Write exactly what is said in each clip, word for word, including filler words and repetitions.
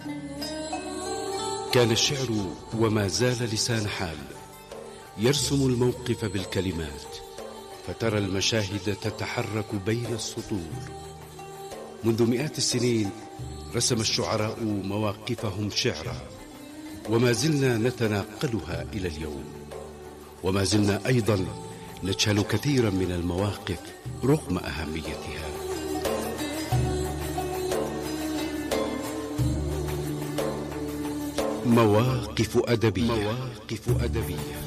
كان الشعر وما زال لسان حال يرسم الموقف بالكلمات، فترى المشاهد تتحرك بين السطور. منذ مئات السنين رسم الشعراء مواقفهم شعرا، وما زلنا نتناقلها إلى اليوم، وما زلنا أيضا نجهل كثيرا من المواقف رغم أهميتها. مواقف أدبية. مواقف أدبية.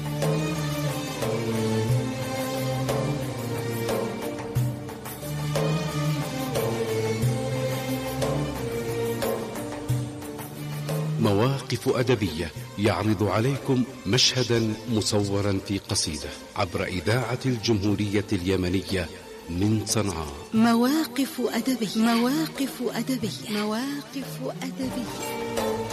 مواقف أدبية يعرض عليكم مشهدا مصورا في قصيدة عبر إذاعة الجمهورية اليمنية من صنعاء. مواقف أدبية. مواقف أدبية. مواقف أدبية.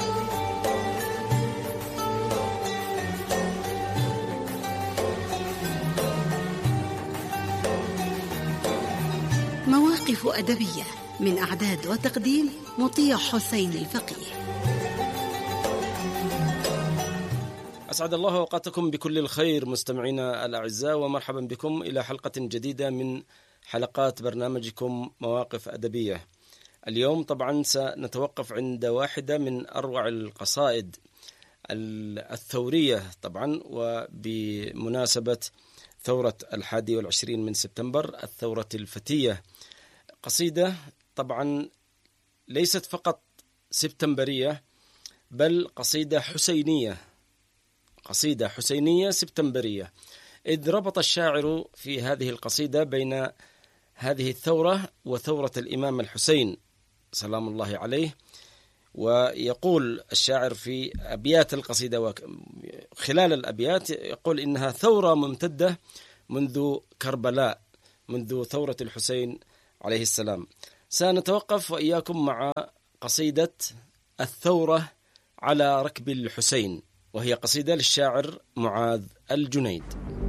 مواقف أدبية من إعداد وتقديم مطيع حسين الفقيه. أسعد الله أوقاتكم بكل الخير مستمعينا الأعزاء، ومرحبا بكم إلى حلقة جديدة من حلقات برنامجكم مواقف أدبية. اليوم طبعا سنتوقف عند واحدة من أروع القصائد الثورية طبعا، وبمناسبة ثورة الحادي والعشرين من سبتمبر، الثورة الفتية. قصيدة طبعا ليست فقط سبتمبرية، بل قصيدة حسينية، قصيدة حسينية سبتمبرية، إذ ربط الشاعر في هذه القصيدة بين هذه الثورة وثورة الإمام الحسين سلام الله عليه. ويقول الشاعر في أبيات القصيدة وخلال الأبيات يقول إنها ثورة ممتدة منذ كربلاء، منذ ثورة الحسين عليه السلام. سنتوقف وإياكم مع قصيدة الثورة على ركب الحسين، وهي قصيدة للشاعر معاذ الجنيد.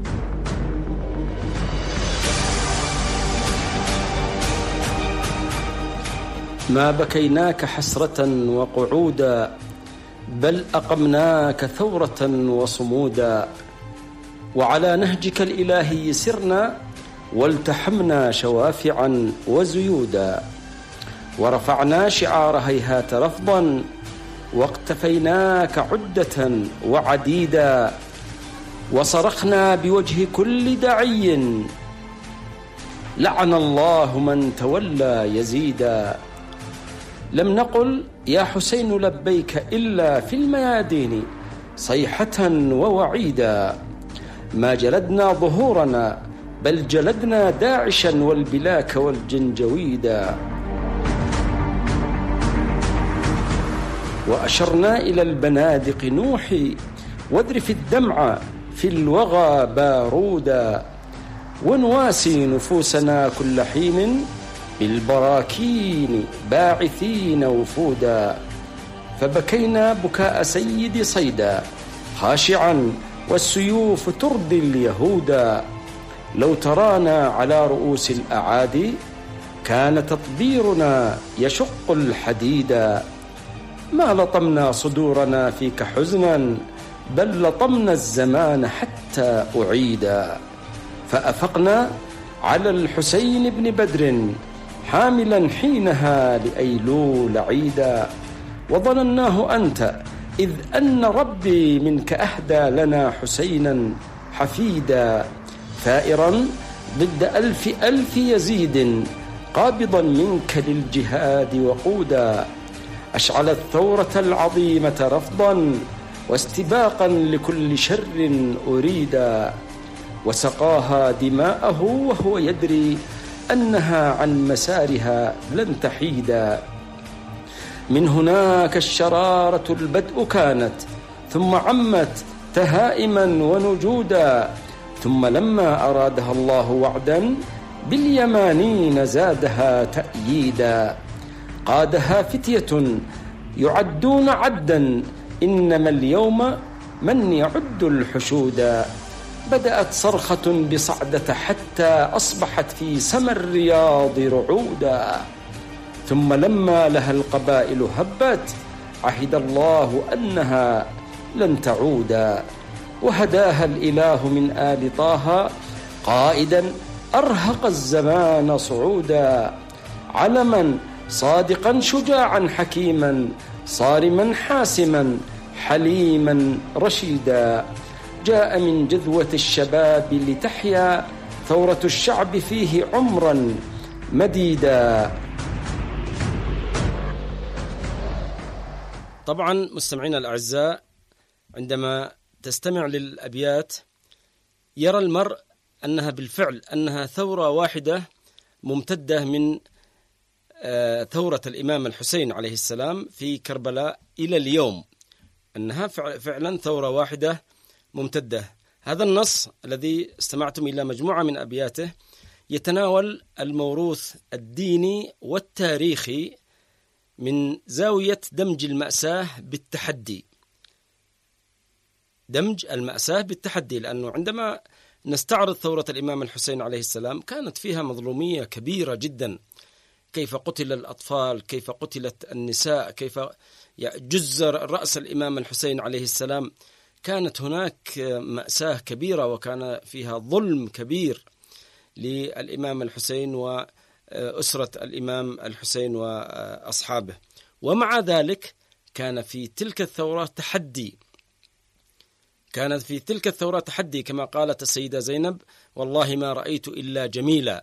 ما بكيناك حسرة وقعودا، بل أقمناك ثورة وصمودا، وعلى نهجك الإلهي سرنا، والتحمنا شوافعا وزيودا، ورفعنا شعار هيهات رفضا، واقتفيناك عدة وعديدا، وصرخنا بوجه كل داعي، لعن الله من تولى يزيدا. لم نقل يا حسين لبيك إلا في الميادين صيحة ووعيدا، ما جلدنا ظهورنا بل جلدنا داعشا والبلاك والجنجويدا، وأشرنا إلى البنادق نوحي، واذرف الدمع في الوغى بارودا، ونواسي نفوسنا كل حين بالبراكين باعثين وفودا، فبكينا بكاء سيد صيدا خاشعا والسيوف تردي اليهودا، لو ترانا على رؤوس الأعادي كان تطبيرنا يشق الحديدا، ما لطمنا صدورنا فيك حزنا، بل لطمنا الزمان حتى أعيدا، فأفقنا على الحسين بن بدر حاملا حينها لأيلول عيدا، وظنناه أنت إذ أن ربي منك أهدى لنا حسينا حفيدا، ثائرا ضد ألف ألف يزيد، قابضا منك للجهاد وقودا، أشعل الثورة العظيمة رفضا، واستباقا لكل شر أريدا، وسقاها دماءه وهو يدري أنها عن مسارها لن تحيدا. من هناك الشرارة البدء كانت، ثم عمت تهائما ونجودا، ثم لما أرادها الله وعدا باليمانين زادها تأييدا، قادها فتية يعدون عدا، إنما اليوم من يعد الحشودا، بدأت صرخة بصعدة حتى أصبحت في سما الرياض رعودا، ثم لما لها القبائل هبت عهد الله أنها لن تعودا، وهداها الإله من آل طه قائدا أرهق الزمان صعودا، علما صادقا شجاعا حكيما صارما حاسما حليما رشيدا، جاء من جذوة الشباب لتحيا ثورة الشعب فيه عمرا مديدا. طبعا مستمعينا الأعزاء، عندما تستمع للأبيات يرى المرء أنها بالفعل أنها ثورة واحدة ممتدة من ثورة الإمام الحسين عليه السلام في كربلاء إلى اليوم، أنها فعلا ثورة واحدة ممتدة. هذا النص الذي استمعتم إلى مجموعة من أبياته يتناول الموروث الديني والتاريخي من زاوية دمج المأساة بالتحدي، دمج المأساة بالتحدي، لأنه عندما نستعرض ثورة الإمام الحسين عليه السلام كانت فيها مظلومية كبيرة جدا، كيف قتل الأطفال، كيف قتلت النساء، كيف جزر رأس الإمام الحسين عليه السلام. كانت هناك مأساة كبيرة وكان فيها ظلم كبير للإمام الحسين وأسرة الإمام الحسين وأصحابه. ومع ذلك كان في تلك الثورة تحدي، كانت في تلك الثورة تحدي كما قالت السيدة زينب: والله ما رأيت إلا جميلة.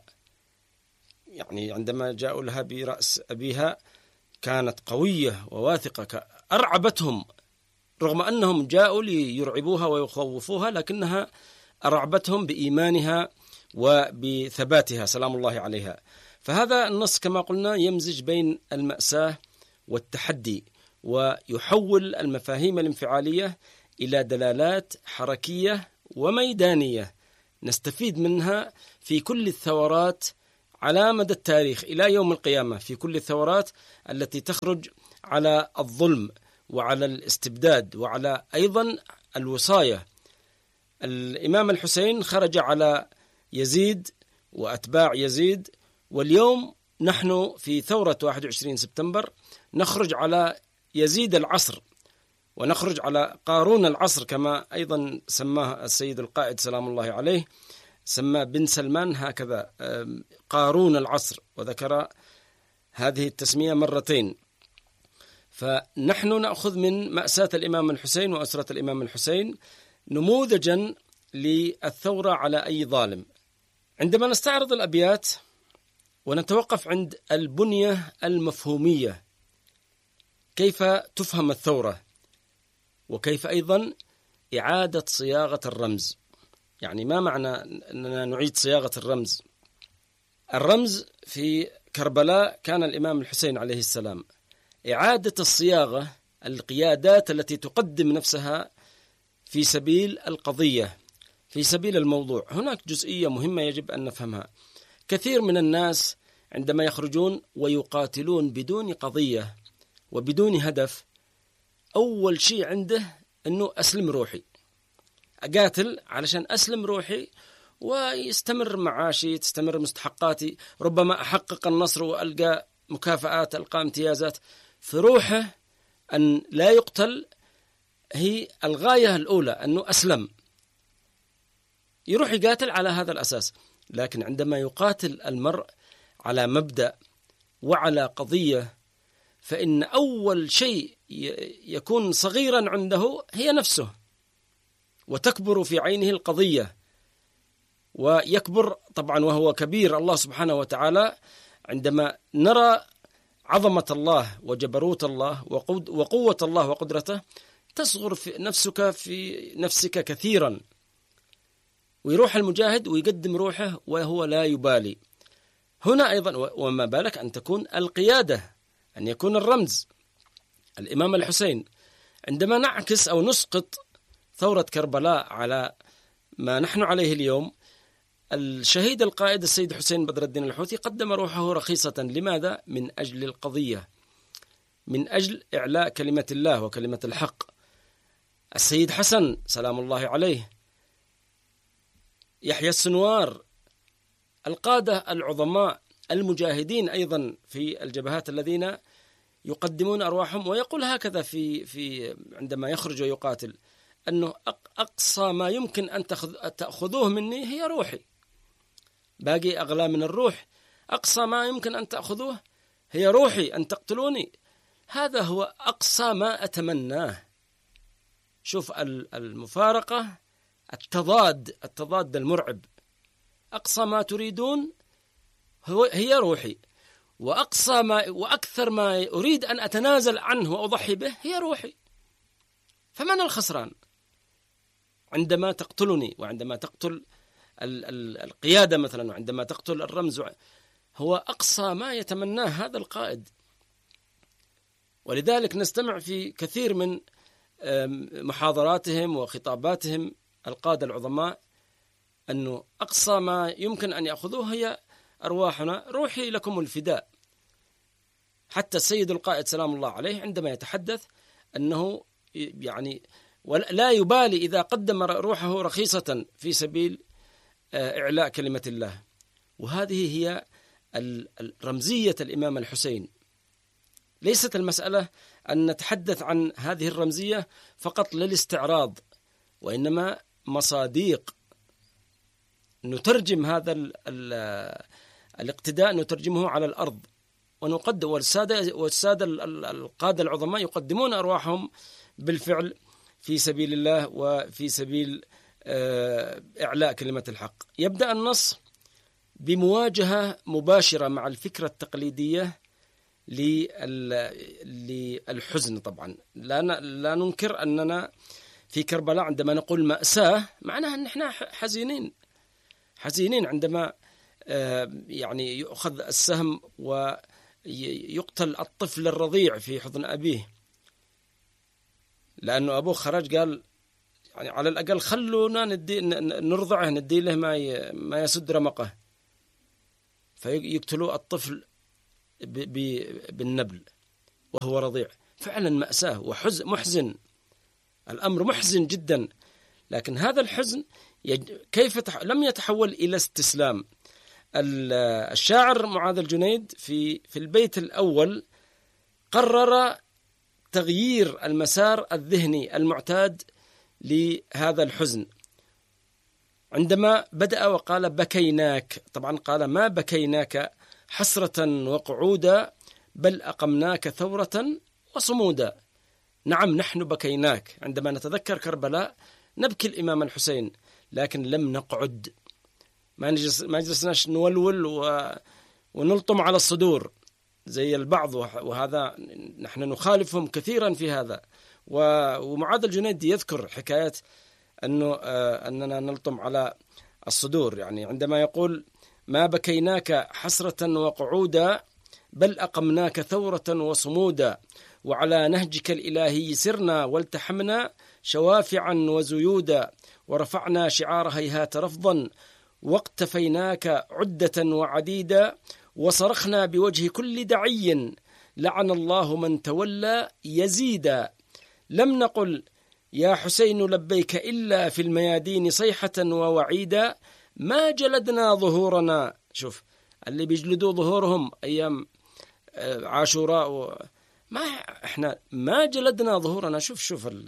يعني عندما جاءوا لها برأس أبيها كانت قوية وواثقة، أرعبتهم رغم أنهم جاءوا ليرعبوها ويخوفوها، لكنها أرعبتهم بإيمانها وبثباتها سلام الله عليها. فهذا النص كما قلنا يمزج بين المأساة والتحدي، ويحول المفاهيم الانفعالية إلى دلالات حركية وميدانية نستفيد منها في كل الثورات على مدى التاريخ إلى يوم القيامة، في كل الثورات التي تخرج على الظلم وعلى الاستبداد وعلى أيضا الوصاية. الإمام الحسين خرج على يزيد وأتباع يزيد، واليوم نحن في ثورة واحد وعشرين سبتمبر نخرج على يزيد العصر، ونخرج على قارون العصر كما أيضا سماه السيد القائد سلام الله عليه، سمى بن سلمان هكذا قارون العصر، وذكر هذه التسمية مرتين. فنحن نأخذ من مأساة الإمام الحسين وأسرة الإمام الحسين نموذجا للثورة على أي ظالم. عندما نستعرض الأبيات ونتوقف عند البنية المفهومية، كيف تفهم الثورة، وكيف أيضا إعادة صياغة الرمز. يعني ما معنى أننا نعيد صياغة الرمز؟ الرمز في كربلاء كان الإمام الحسين عليه السلام. إعادة الصياغة القيادات التي تقدم نفسها في سبيل القضية، في سبيل الموضوع. هناك جزئية مهمة يجب أن نفهمها. كثير من الناس عندما يخرجون ويقاتلون بدون قضية وبدون هدف، أول شيء عنده أنه أسلم روحي، أقاتل علشان أسلم روحي ويستمر معاشي، تستمر مستحقاتي، ربما أحقق النصر وألقى مكافآت، ألقى امتيازات. في روحه أن لا يقتل هي الغاية الأولى، أنه أسلم، يروح يقاتل على هذا الأساس. لكن عندما يقاتل المرء على مبدأ وعلى قضية، فإن أول شيء يكون صغيرا عنده هي نفسه، وتكبر في عينه القضية، ويكبر طبعا وهو كبير الله سبحانه وتعالى. عندما نرى عظمة الله وجبروت الله وقوة الله وقدرته، تصغر في نفسك في نفسك كثيرا، ويروح المجاهد ويقدم روحه وهو لا يبالي. هنا أيضا وما بالك أن تكون القيادة، أن يكون الرمز الإمام الحسين. عندما نعكس أو نسقط ثورة كربلاء على ما نحن عليه اليوم، الشهيد القائد السيد حسين بدر الدين الحوثي قدم روحه رخيصة. لماذا؟ من أجل القضية، من أجل إعلاء كلمة الله وكلمة الحق. السيد حسن سلام الله عليه، يحيى السنوار، القادة العظماء المجاهدين أيضا في الجبهات الذين يقدمون أرواحهم. ويقول هكذا في في عندما يخرج ويقاتل أنه أقصى ما يمكن أن تأخذوه مني هي روحي، باقي أغلى من الروح، أقصى ما يمكن أن تأخذوه هي روحي، أن تقتلوني. هذا هو أقصى ما أتمناه. شوف المفارقة، التضاد التضاد المرعب. أقصى ما تريدون هو هي روحي، وأقصى ما وأكثر ما أريد أن أتنازل عنه وأضحي به هي روحي. فمن الخسران عندما تقتلني وعندما تقتل القيادة مثلا وعندما تقتل الرمز؟ هو أقصى ما يتمناه هذا القائد. ولذلك نستمع في كثير من محاضراتهم وخطاباتهم القادة العظماء أنه أقصى ما يمكن أن يأخذوه هي أرواحنا، روحي لكم الفداء. حتى السيد القائد سلام الله عليه عندما يتحدث أنه يعني لا يبالي إذا قدم روحه رخيصة في سبيل إعلاء كلمة الله. وهذه هي رمزية الإمام الحسين. ليست المسألة أن نتحدث عن هذه الرمزية فقط للاستعراض، وإنما مصاديق نترجم هذا ال ال الاقتداء، نترجمه على الأرض ونقدم. والسادة, والسادة القادة العظماء يقدمون أرواحهم بالفعل في سبيل الله وفي سبيل إعلاء كلمة الحق. يبدأ النص بمواجهة مباشرة مع الفكرة التقليدية للحزن. طبعا لا لا ننكر أننا في كربلاء عندما نقول مأساة معناها أن احنا حزينين حزينين عندما يعني يؤخذ السهم ويقتل الطفل الرضيع في حضن أبيه، لأنه أبوه خرج قال يعني على الأقل خلونا ندي نرضعه ندي له ما ما يسد رمقه، فيقتلوا الطفل بالنبل وهو رضيع. فعلا مأساة وحزن محزن، الأمر محزن جدا. لكن هذا الحزن كيف تح... لم يتحول إلى استسلام. الشاعر معاذ الجنيد في في البيت الأول قرر تغيير المسار الذهني المعتاد لهذا الحزن عندما بدأ وقال بكيناك. طبعا قال ما بكيناك حسرة وقعودا بل أقمناك ثورة وصمودا. نعم نحن بكيناك، عندما نتذكر كربلاء نبكي الإمام الحسين، لكن لم نقعد، ما نجلس ما جلسناش نولول و... ونلطم على الصدور زي البعض، وهذا نحن نخالفهم كثيرا في هذا. و... ومعاذ الجنيد يذكر حكايات أنه آه أننا نلطم على الصدور، يعني عندما يقول ما بكيناك حسرة وقعودا بل أقمناك ثورة وصمودا وعلى نهجك الإلهي سرنا والتحمنا شوافعا وزيودا ورفعنا شعار هيهات رفضا واقتفيناك عدة وعديدا وصرخنا بوجه كل دعي لعن الله من تولى يزيدا. لم نقل يا حسين لبيك إلا في الميادين صيحة ووعيدا ما جلدنا ظهورنا. شوف اللي بيجلدوا ظهورهم أيام عاشوراء و... ما احنا ما جلدنا ظهورنا. شوف شوف ال...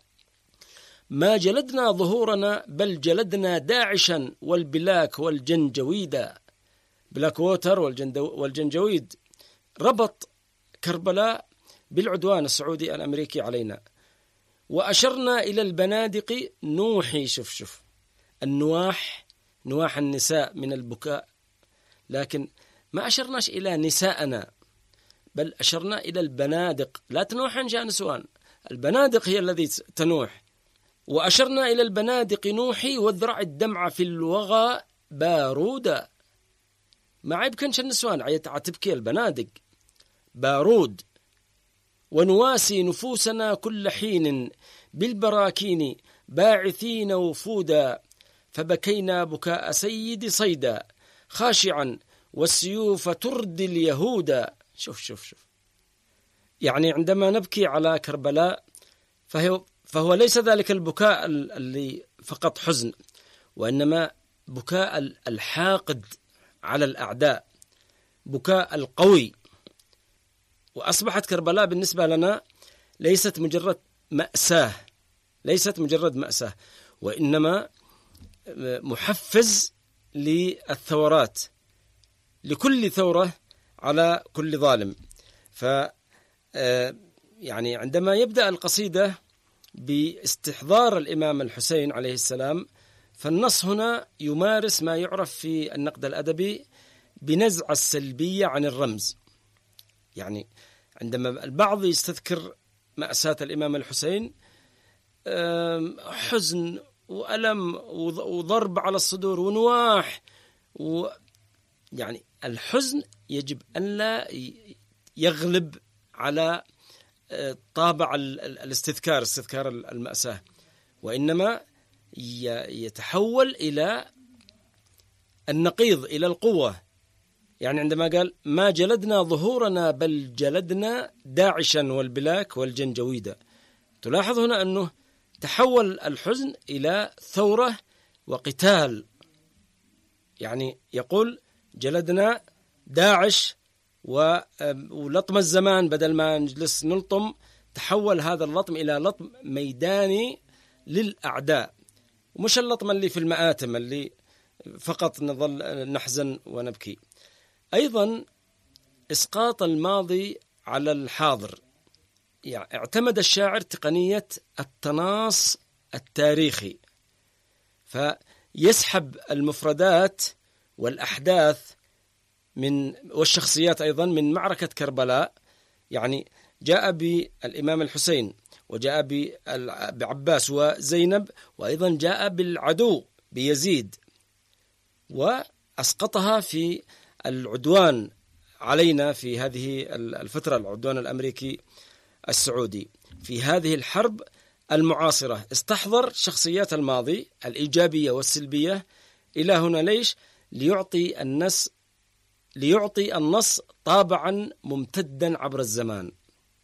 ما جلدنا ظهورنا بل جلدنا داعشا والبلاك والجنجويدا. بلاك ووتر والجندو... والجنجويد ربط كربلاء بالعدوان السعودي الأمريكي علينا. وأشرنا إلى البنادق نوحي. شوف شوف النواح، نواح النساء من البكاء، لكن ما أشرناش إلى نساءنا بل أشرنا إلى البنادق. لا تنوح أنشاء نسوان، البنادق هي الذي تنوح. وأشرنا إلى البنادق نوحي واذرع الدمع في الوغى بارودا. ما يمكنش النسوان عتبكي البنادق بارود. ونواسي نفوسنا كل حين بالبراكين باعثين وفودا فبكينا بكاء سيد صيدا خاشعا والسيوف تردي اليهودا. شوف شوف شوف يعني عندما نبكي على كربلاء فهو, فهو ليس ذلك البكاء اللي فقط حزن، وإنما بكاء الحاقد على الأعداء، بكاء القوي. وأصبحت كربلاء بالنسبة لنا ليست مجرد مأساة، ليست مجرد مأساة، وإنما محفز للثورات، لكل ثورة على كل ظالم. ف يعني عندما يبدأ القصيدة باستحضار الإمام الحسين عليه السلام، فالنص هنا يمارس ما يعرف في النقد الأدبي بنزع السلبية عن الرمز. يعني عندما البعض يستذكر مأساة الإمام الحسين، حزن وألم وضرب على الصدور ونواح، و يعني الحزن يجب أن لا يغلب على طابع الاستذكار، استذكار المأساة، وإنما يتحول إلى النقيض، إلى القوة. يعني عندما قال ما جلدنا ظهورنا بل جلدنا داعشا والبلاك والجنجويدة، تلاحظ هنا أنه تحول الحزن إلى ثورة وقتال. يعني يقول جلدنا داعش ولطم الزمان، بدل ما نجلس نلطم تحول هذا اللطم إلى لطم ميداني للأعداء، ومش اللطم اللي في المآتم اللي فقط نظل نحزن ونبكي. أيضا إسقاط الماضي على الحاضر، يعني اعتمد الشاعر تقنية التناص التاريخي، فيسحب المفردات والأحداث من والشخصيات أيضا من معركة كربلاء. يعني جاء بالإمام الحسين، وجاء بعباس وزينب، وأيضا جاء بالعدو بيزيد، وأسقطها في العدوان علينا في هذه الفترة، العدوان الأمريكي السعودي. في هذه الحرب المعاصرة استحضر شخصيات الماضي الإيجابية والسلبية إلى هنا. ليش؟ ليعطي النص ليعطي النص طابعا ممتدا عبر الزمان.